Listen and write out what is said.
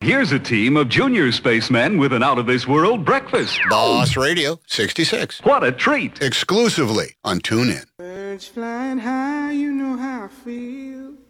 Here's a team of junior spacemen with an out-of-this-world breakfast. Boss Radio 66. What a treat. Exclusively on TuneIn. Birds flying high, you know how I feel.